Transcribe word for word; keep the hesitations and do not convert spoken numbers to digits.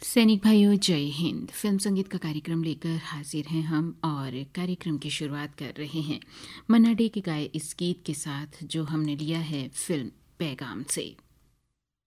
सैनिक भाइयों, जय हिंद। फिल्म संगीत का कार्यक्रम लेकर हाजिर हैं हम और कार्यक्रम की शुरुआत कर रहे हैं मन्ना डे के गाए इस गीत के साथ जो हमने लिया है फिल्म पैगाम से।